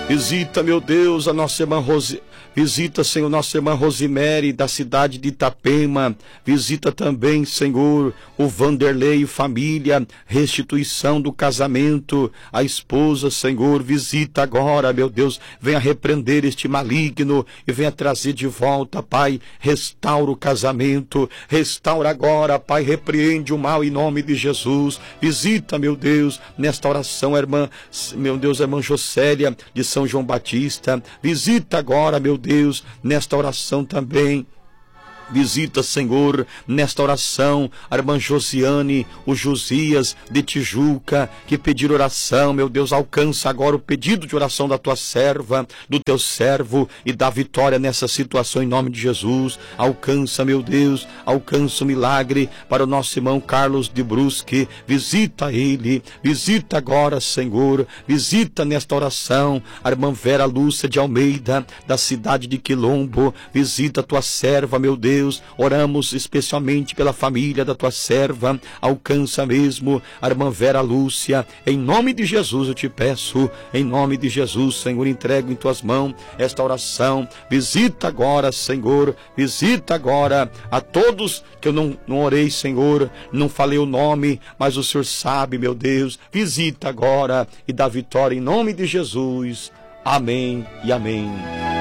Visita, meu Deus, a nossa irmã Visita, Senhor, nossa irmã Rosimere, da cidade de Itapema. Visita também, Senhor, o Vanderlei e família, restituição do casamento, a esposa, Senhor. Visita agora, meu Deus, venha repreender este maligno e venha trazer de volta, Pai. Restaura o casamento, restaura agora, Pai, repreende o mal em nome de Jesus. Visita, meu Deus, nesta oração, a irmã, meu Deus, a irmã Jocélia, de São João Batista. Visita agora, meu Deus, nesta oração também. Visita, Senhor, nesta oração, a irmã Josiane, o Josias de Tijuca, que pediram oração, meu Deus, alcança agora o pedido de oração da tua serva, do teu servo, e dá vitória nessa situação em nome de Jesus. Alcança, meu Deus, alcança o milagre para o nosso irmão Carlos de Brusque. Visita ele, visita agora, Senhor, visita nesta oração a irmã Vera Lúcia de Almeida, da cidade de Quilombo. Visita a tua serva, meu Deus. Oramos especialmente pela família da tua serva. Alcança mesmo a irmã Vera Lúcia. Em nome de Jesus eu te peço, em nome de Jesus, Senhor, entrego em tuas mãos esta oração. Visita agora, Senhor, visita agora a todos que eu não orei, Senhor, não falei o nome, mas o Senhor sabe, meu Deus. Visita agora e dá vitória em nome de Jesus. Amém e amém.